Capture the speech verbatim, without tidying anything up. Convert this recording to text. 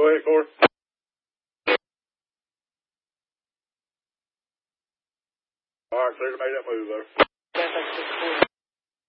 ahead, Corey. All right, clear to make that move, though.